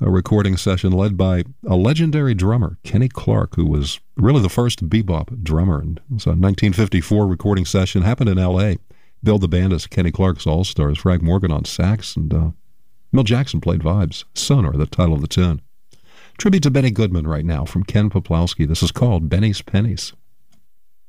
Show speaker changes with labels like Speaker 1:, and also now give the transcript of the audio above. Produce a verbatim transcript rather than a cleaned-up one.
Speaker 1: a recording session led by a legendary drummer, Kenny Clarke, who was really the first bebop drummer. And it was a nineteen fifty-four recording session, happened in L A Billed the band as Kenny Clarke's All-Stars, Frank Morgan on sax, and uh, Mel Jackson played vibes. Sonar, the title of the tune. Tribute to Benny Goodman right now from Ken Poplowski. This is called Benny's Pennies.